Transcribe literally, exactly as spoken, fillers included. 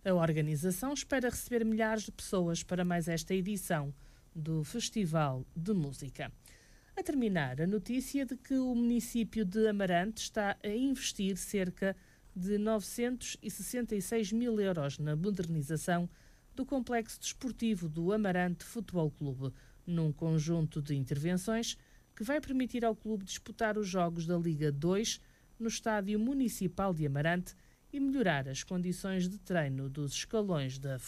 A organização espera receber milhares de pessoas para mais esta edição do Festival de Música. A terminar, a notícia de que o município de Amarante está a investir cerca de novecentos e sessenta e seis mil euros na modernização do complexo desportivo do Amarante Futebol Clube, num conjunto de intervenções que vai permitir ao clube disputar os jogos da Liga dois no Estádio Municipal de Amarante e melhorar as condições de treino dos escalões da